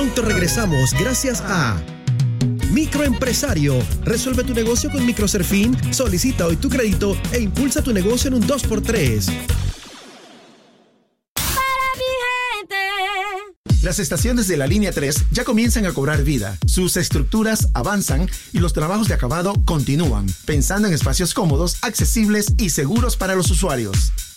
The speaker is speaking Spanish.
pronto regresamos gracias a Microempresario. Resuelve tu negocio con Microserfín. Solicita hoy tu crédito e impulsa tu negocio en un 2x3. Las estaciones de la línea 3 ya comienzan a cobrar vida. Sus estructuras avanzan y los trabajos de acabado continúan, pensando en espacios cómodos, accesibles y seguros para los usuarios.